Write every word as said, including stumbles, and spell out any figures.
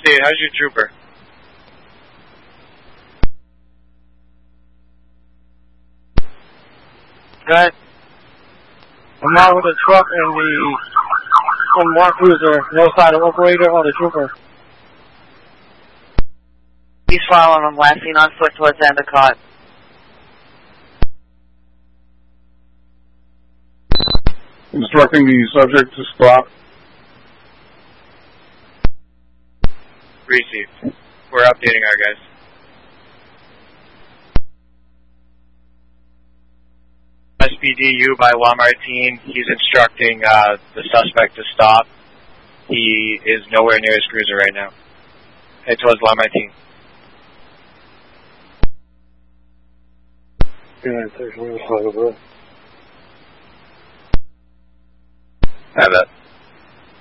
Update, how's your trooper? Good. I'm out with a truck and the one more cruiser, no side of operator or the trooper. He's following him, last seen on foot towards Endicott. Instructing the subject to stop. Received. We're updating our guys. S P D U by LaMartine. He's instructing uh, the suspect to stop. He is nowhere near his cruiser right now. Head towards LaMartine. Yeah, Have that.